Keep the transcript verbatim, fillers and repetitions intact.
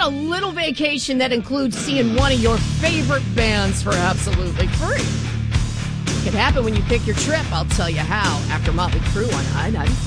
a little vacation that includes seeing one of your favorite bands for absolutely free. It can happen when you pick your trip. I'll tell you how after Motley Crue on I ninety-five.